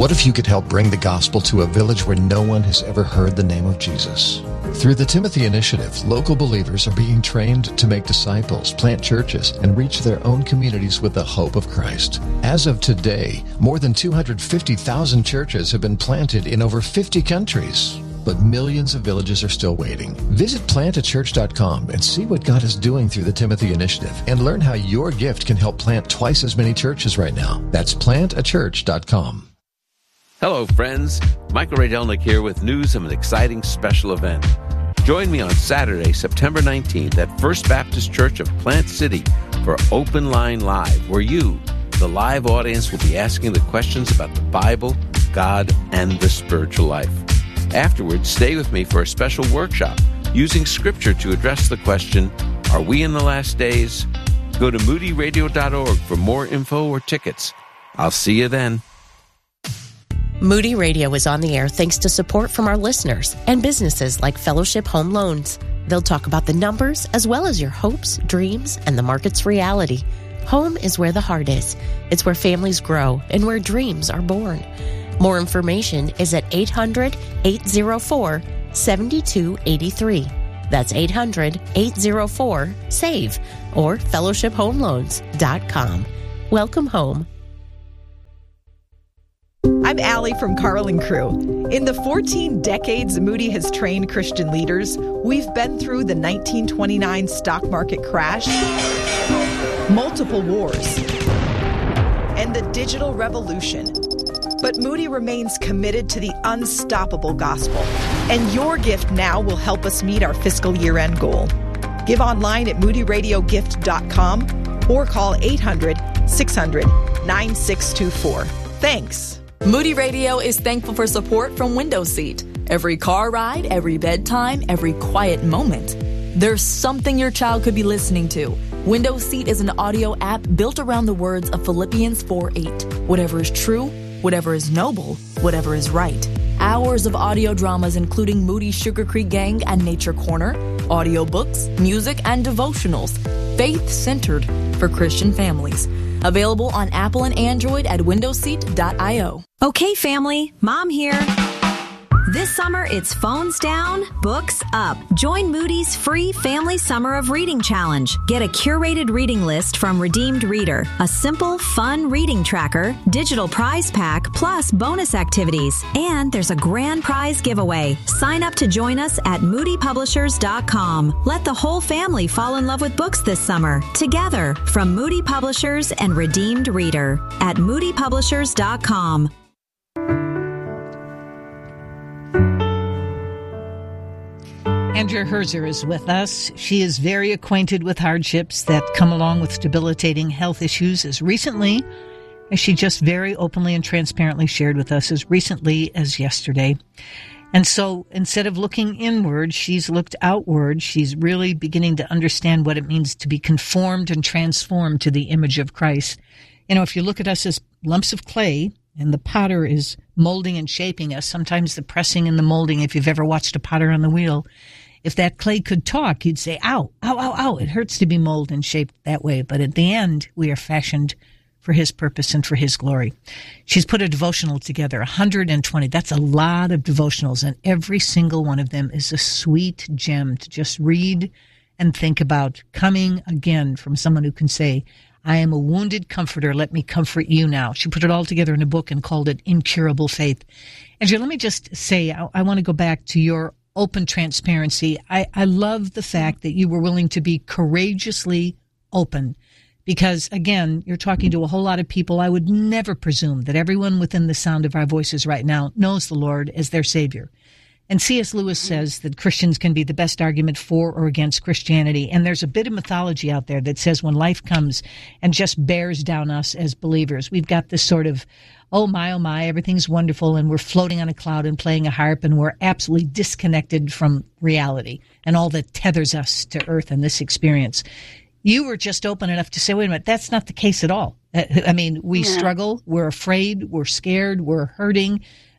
What if you could help bring the gospel to a village where no one has ever heard the name of Jesus? Through the Timothy Initiative, local believers are being trained to make disciples, plant churches, and reach their own communities with the hope of Christ. As of today, more than 250,000 churches have been planted in over 50 countries. But millions of villages are still waiting. Visit plantachurch.com and see what God is doing through the Timothy Initiative and learn how your gift can help plant twice as many churches right now. That's plantachurch.com. Hello, friends. Michael Radelnick here with news of an exciting special event. Join me on Saturday, September 19th at First Baptist Church of Plant City for Open Line Live, where you, the live audience, will be asking the questions about the Bible, God, and the spiritual life. Afterwards, stay with me for a special workshop using Scripture to address the question, are we in the last days? Go to moodyradio.org for more info or tickets. I'll see you then. Moody Radio is on the air thanks to support from our listeners and businesses like Fellowship Home Loans. They'll talk about the numbers as well as your hopes, dreams, and the market's reality. Home is where the heart is. It's where families grow and where dreams are born. More information is at 800-804-7283. That's 800-804-SAVE or fellowshiphomeloans.com. Welcome home. I'm Allie from Carl and Crew. In the 14 decades Moody has trained Christian leaders, we've been through the 1929 stock market crash, multiple wars, and the digital revolution. But Moody remains committed to the unstoppable gospel, and your gift now will help us meet our fiscal year-end goal. Give online at moodyradiogift.com or call 800-600-9624. Thanks. Moody Radio is thankful for support from Window Seat. Every car ride, every bedtime, every quiet moment. There's something your child could be listening to. Window Seat is an audio app built around the words of Philippians 4:8. Whatever is true, whatever is noble, whatever is right. Hours of audio dramas including Moody's Sugar Creek Gang and Nature Corner, audiobooks, music, and devotionals. Faith-centered for Christian families. Available on Apple and Android at windowseat.io. Okay, family, Mom here. This summer, it's phones down, books up. Join Moody's free Family Summer of Reading Challenge. Get a curated reading list from Redeemed Reader, a simple, fun reading tracker, digital prize pack, plus bonus activities. And there's a grand prize giveaway. Sign up to join us at moodypublishers.com. Let the whole family fall in love with books this summer. Together, from Moody Publishers and Redeemed Reader at moodypublishers.com. Andrea Herzer is with us. She is very acquainted with hardships that come along with debilitating health issues as recently as she just very openly and transparently shared with us as recently as yesterday. And so instead of looking inward, she's looked outward. She's really beginning to understand what it means to be conformed and transformed to the image of Christ. You know, if you look at us as lumps of clay and the potter is molding and shaping us, sometimes the pressing and the molding, if you've ever watched a potter on the wheel, if that clay could talk, you'd say, ow, ow, ow, ow. It hurts to be molded and shaped that way. But at the end, we are fashioned for his purpose and for his glory. She's put a devotional together, 120. That's a lot of devotionals, and every single one of them is a sweet gem to just read and think about, coming again from someone who can say, I am a wounded comforter. Let me comfort you now. She put it all together in a book and called it Incurable Faith. Andrea, let me just say, I want to go back to your open transparency. I love the fact that you were willing to be courageously open because, again, you're talking to a whole lot of people. I would never presume that everyone within the sound of our voices right now knows the Lord as their Savior. And C.S. Lewis says that Christians can be the best argument for or against Christianity. And there's a bit of mythology out there that says when life comes and just bears down us as believers, we've got this sort of, oh my, everything's wonderful, and we're floating on a cloud and playing a harp, and we're absolutely disconnected from reality and all that tethers us to earth and this experience. You were just open enough to say, wait a minute, that's not the case at all. I mean, we struggle, we're afraid, we're scared, we're hurting.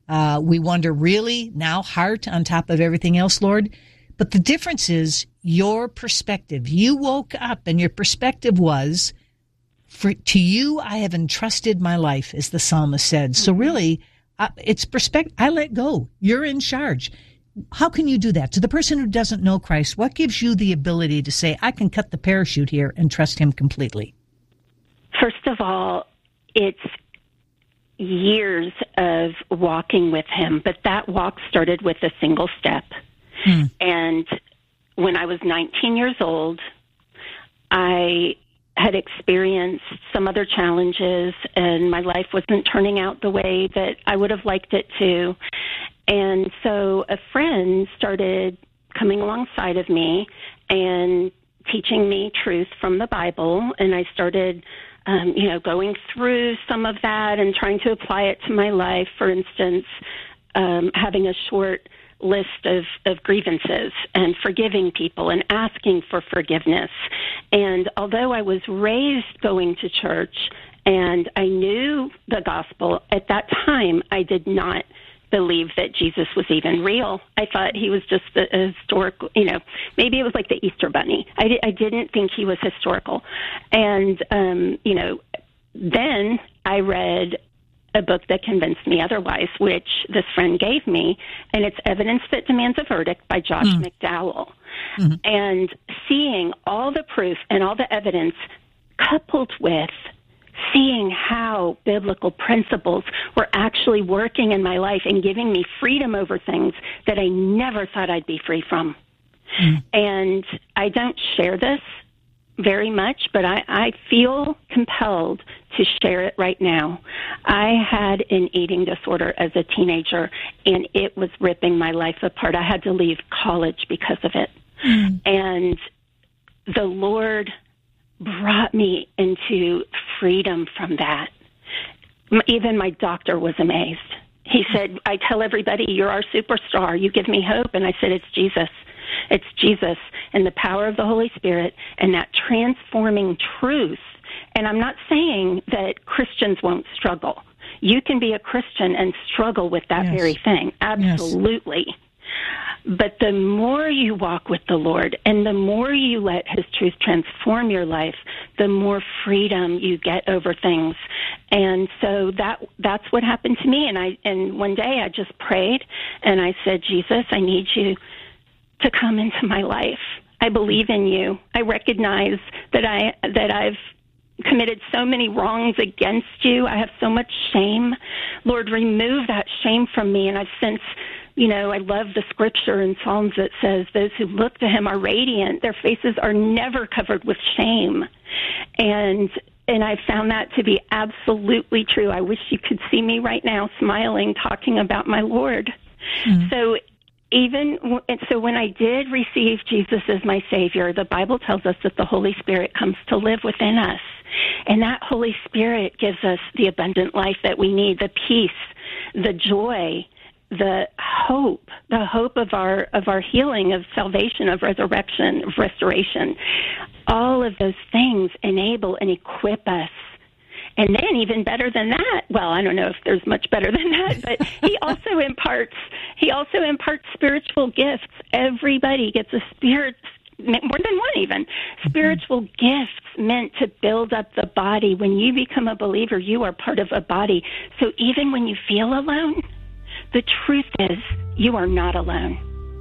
We wonder, really, now heart on top of everything else, Lord? But the difference is your perspective. You woke up and your perspective was, to you I have entrusted my life, as the psalmist said. So really, it's perspective. I let go. You're in charge. How can you do that? To the person who doesn't know Christ, what gives you the ability to say, I can cut the parachute here and trust him completely? First of all, it's years of walking with him, but that walk started with a single step. And when I was 19 years old, I had experienced some other challenges, and my life wasn't turning out the way that I would have liked it to. And so a friend started coming alongside of me and teaching me truth from the Bible, and I started going through some of that and trying to apply it to my life. For instance, having a short list of grievances and forgiving people and asking for forgiveness. And although I was raised going to church and I knew the gospel, at that time I did not believe that Jesus was even real. I thought he was just a historical, maybe it was like the Easter Bunny. I didn't think he was historical. And, then I read a book that convinced me otherwise, which this friend gave me, and it's Evidence That Demands a Verdict by Josh McDowell. Mm-hmm. And seeing all the proof and all the evidence coupled with seeing how biblical principles were actually working in my life and giving me freedom over things that I never thought I'd be free from. And I don't share this very much, but I feel compelled to share it right now. I had an eating disorder as a teenager, and it was ripping my life apart. I had to leave college because of it. And the Lord brought me into freedom from that. Even my doctor was amazed. He said, I tell everybody, you're our superstar. You give me hope. And I said, it's Jesus. It's Jesus and the power of the Holy Spirit and that transforming truth. And I'm not saying that Christians won't struggle. You can be a Christian and struggle with that very thing. Absolutely. Yes. But the more you walk with the Lord and the more you let his truth transform your life, the more freedom you get over things. And so that's what happened to me. And one day I just prayed and I said, Jesus, I need you to come into my life. I believe in you. I recognize that I've committed so many wrongs against you. I have so much shame. Lord, remove that shame from me. And I've since, I love the scripture in Psalms that says those who look to him are radiant. Their faces are never covered with shame. And I found that to be absolutely true. I wish you could see me right now smiling, talking about my Lord. So when I did receive Jesus as my Savior, the Bible tells us that the Holy Spirit comes to live within us. And that Holy Spirit gives us the abundant life that we need, the peace, the joy, the hope of our healing, of salvation, of resurrection, of restoration. All of those things enable and equip us. And then even better than that, well, I don't know if there's much better than that, but he also imparts spiritual gifts. Everybody gets a spirit, more than one even, spiritual gifts meant to build up the body. When you become a believer, you are part of a body. So even when you feel alone, the truth is you are not alone.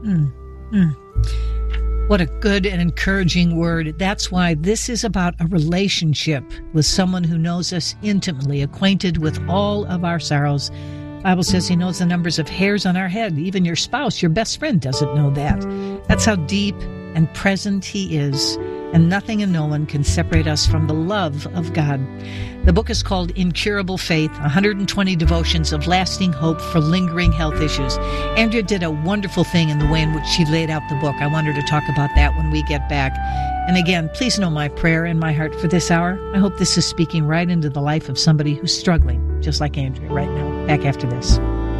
What a good and encouraging word. That's why this is about a relationship with someone who knows us intimately, acquainted with all of our sorrows. The Bible says he knows the numbers of hairs on our head. Even your spouse, your best friend, doesn't know that. That's how deep and present he is, and nothing and no one can separate us from the love of God. The book is called Incurable Faith, 120 Devotions of Lasting Hope for Lingering Health Issues. Andrea did a wonderful thing in the way in which she laid out the book. I want her to talk about that when we get back. And again, please know my prayer and my heart for this hour. I hope this is speaking right into the life of somebody who's struggling, just like Andrea right now. Back after this.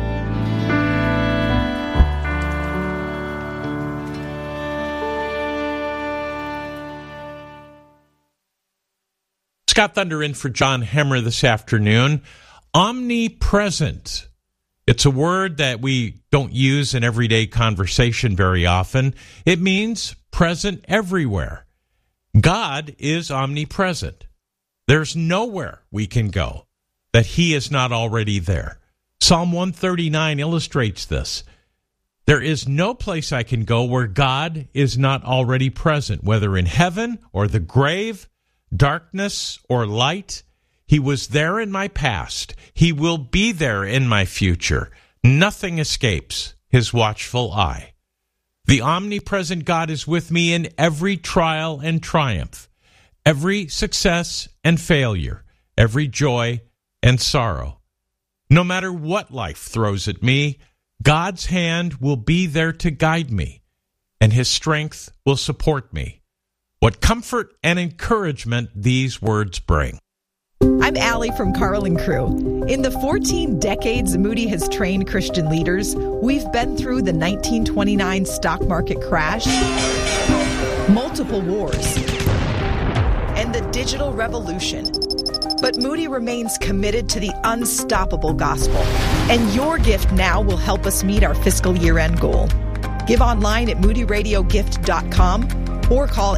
Scott Thunder in for John Hemmer this afternoon. Omnipresent. It's a word that we don't use in everyday conversation very often. It means present everywhere. God is omnipresent. There's nowhere we can go that he is not already there. Psalm 139 illustrates this. There is no place I can go where God is not already present, whether in heaven or the grave, darkness or light. He was there in my past. He will be there in my future. Nothing escapes his watchful eye. The omnipresent God is with me in every trial and triumph, every success and failure, every joy and sorrow. No matter what life throws at me, God's hand will be there to guide me, and his strength will support me. What comfort and encouragement these words bring. I'm Allie from Carl and Crew. In the 14 decades Moody has trained Christian leaders, we've been through the 1929 stock market crash, multiple wars, and the digital revolution. But Moody remains committed to the unstoppable gospel, and your gift now will help us meet our fiscal year-end goal. Give online at moodyradiogift.com or call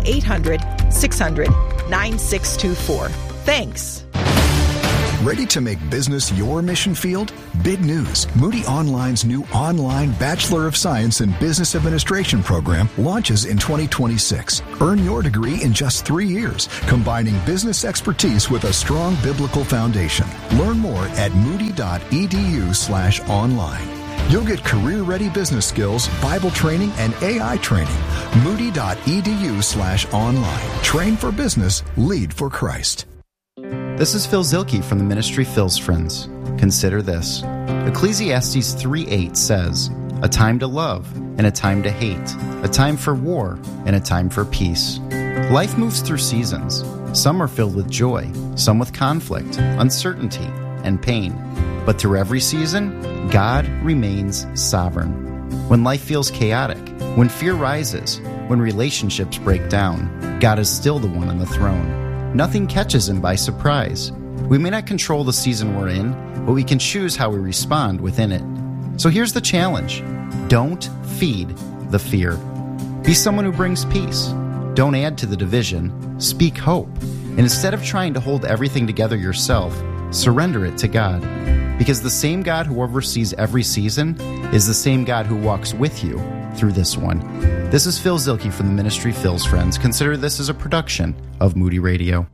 800-600-9624. Thanks. Ready to make business your mission field? Big news. Moody Online's new online Bachelor of Science in Business Administration program launches in 2026. Earn your degree in just 3 years, combining business expertise with a strong biblical foundation. Learn more at moody.edu/online. You'll get career-ready business skills, Bible training, and AI training. Moody.edu/online. Train for business, lead for Christ. This is Phil Zielke from the ministry Phil's Friends. Consider this. Ecclesiastes 3:8 says, "A time to love and a time to hate, a time for war and a time for peace." Life moves through seasons. Some are filled with joy, some with conflict, uncertainty, and pain. But through every season, God remains sovereign. When life feels chaotic, when fear rises, when relationships break down, God is still the one on the throne. Nothing catches him by surprise. We may not control the season we're in, but we can choose how we respond within it. So here's the challenge. Don't feed the fear. Be someone who brings peace. Don't add to the division. Speak hope. And instead of trying to hold everything together yourself, surrender it to God. Because the same God who oversees every season is the same God who walks with you through this one. This is Phil Zielke from the ministry Phil's Friends. Consider this as a production of Moody Radio.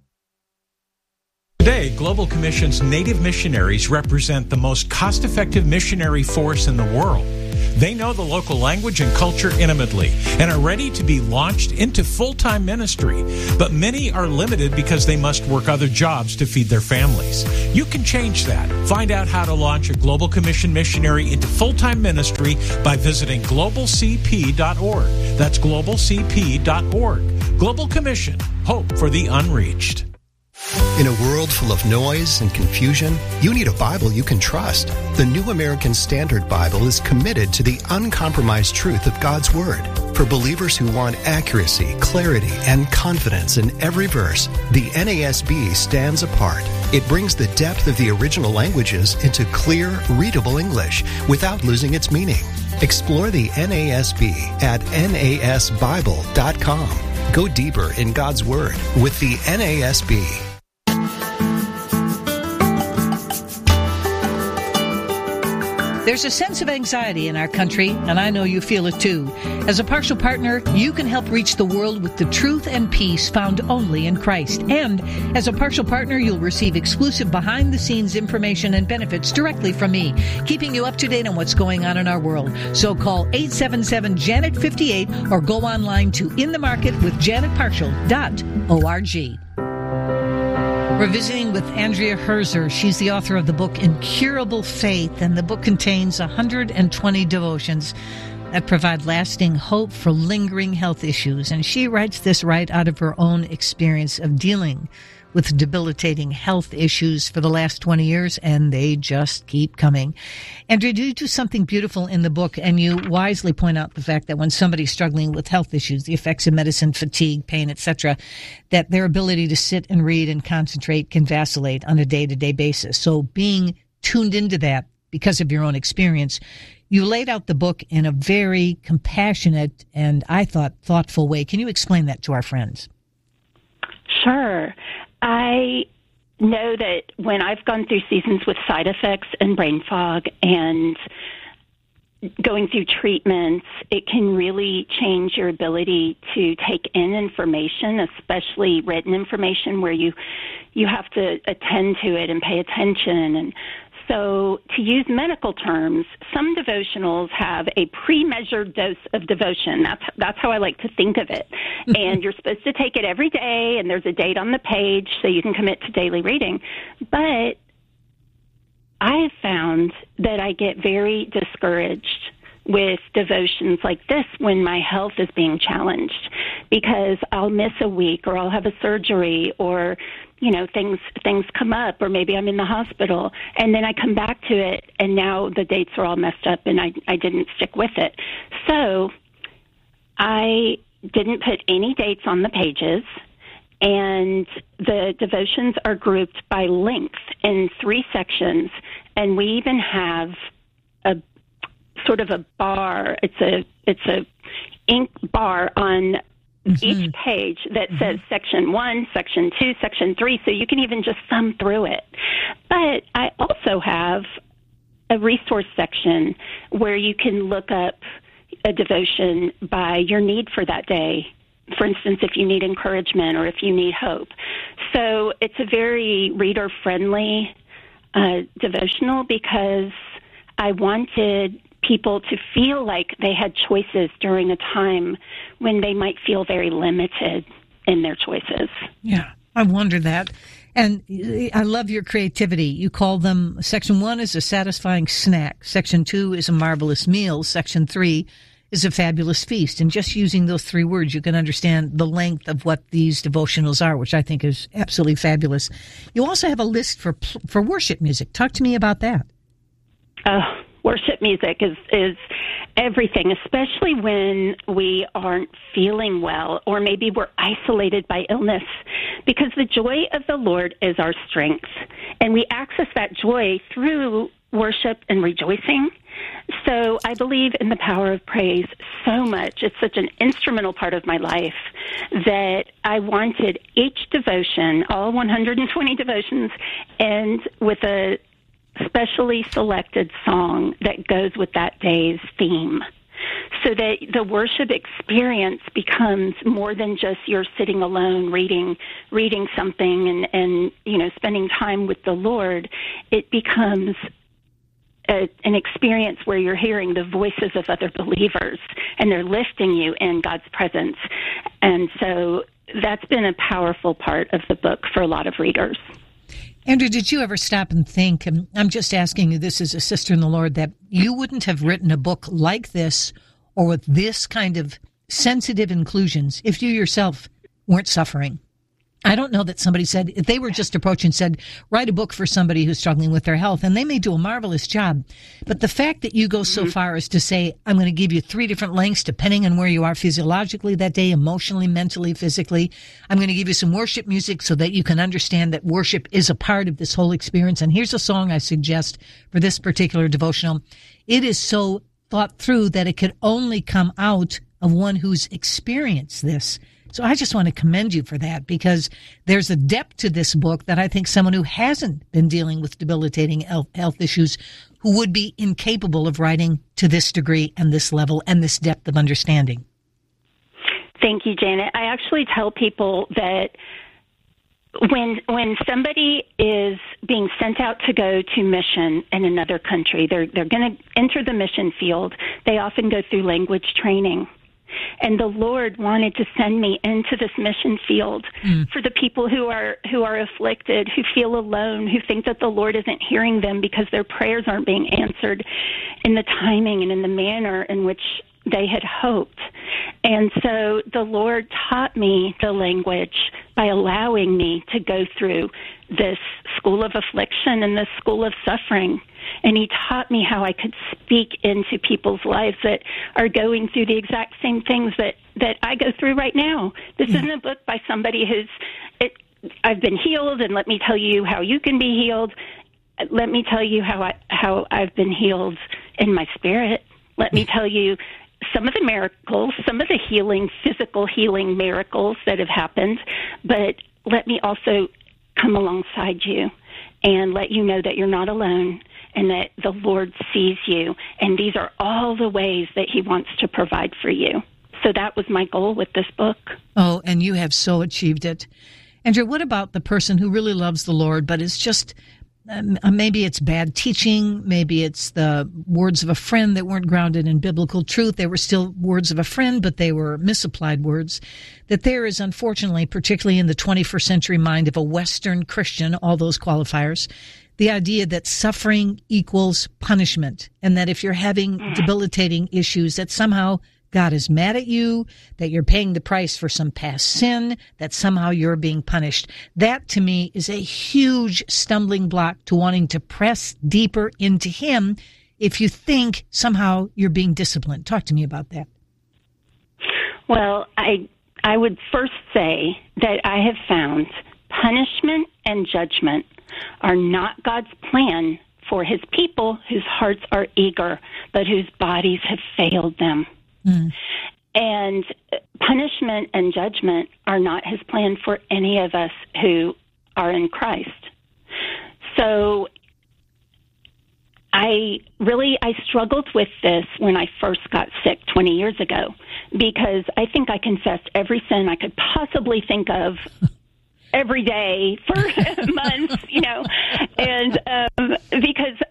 Today, Global Commission's Native missionaries represent the most cost-effective missionary force in the world. They know the local language and culture intimately and are ready to be launched into full-time ministry. But many are limited because they must work other jobs to feed their families. You can change that. Find out how to launch a Global Commission missionary into full-time ministry by visiting globalcp.org. That's globalcp.org. Global Commission, hope for the unreached. In a world full of noise and confusion, you need a Bible you can trust. The New American Standard Bible is committed to the uncompromised truth of God's Word. For believers who want accuracy, clarity, and confidence in every verse, the NASB stands apart. It brings the depth of the original languages into clear, readable English without losing its meaning. Explore the NASB at nasbible.com. Go deeper in God's Word with the NASB. There's a sense of anxiety in our country, and I know you feel it too. As a partial partner, you can help reach the world with the truth and peace found only in Christ. And as a partial partner, you'll receive exclusive behind-the-scenes information and benefits directly from me, keeping you up to date on what's going on in our world. So call 877-JANET-58 or go online to inthemarketwithjanetpartial.org. We're visiting with Andrea Herzer. She's the author of the book Incurable Faith, and the book contains 120 devotions that provide lasting hope for lingering health issues. And she writes this right out of her own experience of dealing with debilitating health issues for the last 20 years, and they just keep coming. Andrea, you do something beautiful in the book, and you wisely point out the fact that when somebody's struggling with health issues, the effects of medicine, fatigue, pain, etc., that their ability to sit and read and concentrate can vacillate on a day-to-day basis. So being tuned into that because of your own experience, you laid out the book in a very compassionate and, I thought, thoughtful way. Can you explain that to our friends? Sure. I know that when I've gone through seasons with side effects and brain fog and going through treatments, it can really change your ability to take in information, especially written information where you have to attend to it and pay attention. And so, to use medical terms, some devotionals have a pre-measured dose of devotion. That's how I like to think of it. And you're supposed to take it every day, and there's a date on the page so you can commit to daily reading. But I have found that I get very discouraged with devotions like this when my health is being challenged, because I'll miss a week, or I'll have a surgery, or things come up, or maybe I'm in the hospital, and then I come back to it, and now the dates are all messed up, and I didn't stick with it. So I didn't put any dates on the pages, and the devotions are grouped by length in 3 sections, and we even have a sort of a bar. It's a ink bar on each page that says section 1, section 2, section 3, so you can even just thumb through it. But I also have a resource section where you can look up a devotion by your need for that day. For instance, if you need encouragement or if you need hope. So it's a very reader-friendly devotional, because I wanted people to feel like they had choices during a time when they might feel very limited in their choices. Yeah, I wonder that. And I love your creativity. You call them, section 1 is a satisfying snack. Section 2 is a marvelous meal. Section 3 is a fabulous feast. And just using those 3 words, you can understand the length of what these devotionals are, which I think is absolutely fabulous. You also have a list for worship music. Talk to me about that. Worship music is everything, especially when we aren't feeling well, or maybe we're isolated by illness, because the joy of the Lord is our strength, and we access that joy through worship and rejoicing. So I believe in the power of praise so much. It's such an instrumental part of my life that I wanted each devotion, all 120 devotions, and with a specially selected song that goes with that day's theme, so that the worship experience becomes more than just you're sitting alone reading something and spending time with the Lord. It becomes an experience where you're hearing the voices of other believers, and they're lifting you in God's presence. And so that's been a powerful part of the book for a lot of readers. Andrea, did you ever stop and think, and I'm just asking you this as a sister in the Lord, that you wouldn't have written a book like this or with this kind of sensitive inclusions if you yourself weren't suffering? I don't know that somebody said, if they were just approached and said, write a book for somebody who's struggling with their health, and they may do a marvelous job. But the fact that you go so far as to say, I'm going to give you 3 different lengths depending on where you are physiologically that day, emotionally, mentally, physically. I'm going to give you some worship music so that you can understand that worship is a part of this whole experience. And here's a song I suggest for this particular devotional. It is so thought through that it could only come out of one who's experienced this. So I just want to commend you for that, because there's a depth to this book that I think someone who hasn't been dealing with debilitating health issues, who would be incapable of writing to this degree and this level and this depth of understanding. Thank you, Janet. I actually tell people that when somebody is being sent out to go to mission in another country, they're going to enter the mission field. They often go through language training. And the Lord wanted to send me into this mission field for the people who are afflicted, who feel alone, who think that the Lord isn't hearing them because their prayers aren't being answered in the timing and in the manner in which they had hoped. And so the Lord taught me the language by allowing me to go through this school of affliction and this school of suffering. And he taught me how I could speak into people's lives that are going through the exact same things that I go through right now. This isn't a book by somebody I've been healed, and let me tell you how you can be healed. Let me tell you how I've been healed in my spirit. Let me tell you some of the miracles, some of the physical healing miracles that have happened. But let me also come alongside you and let you know that you're not alone and that the Lord sees you. And these are all the ways that he wants to provide for you. So that was my goal with this book. Oh, and you have so achieved it. Andrea, what about the person who really loves the Lord, but is just, maybe it's bad teaching, maybe it's the words of a friend that weren't grounded in biblical truth. They were still words of a friend, but they were misapplied words. That there is, unfortunately, particularly in the 21st century mind of a Western Christian, all those qualifiers, the idea that suffering equals punishment, and that if you're having debilitating issues, that somehow God is mad at you, that you're paying the price for some past sin, that somehow you're being punished. That, to me, is a huge stumbling block to wanting to press deeper into him if you think somehow you're being disciplined. Talk to me about that. Well, I would first say that I have found punishment and judgment are not God's plan for his people whose hearts are eager, but whose bodies have failed them. And punishment and judgment are not his plan for any of us who are in Christ. So I struggled with this when I first got sick 20 years ago, because I think I confessed every sin I could possibly think of every day for months, and because